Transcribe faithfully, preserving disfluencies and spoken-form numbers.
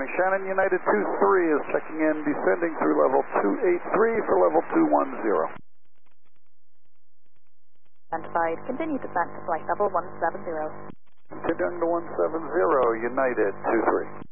morning. Shannon, United two three is checking in, descending through level two eight three for level two one zero. Identified. Continue descent to flight level one seven zero. Continuing to one seven zero, United two three.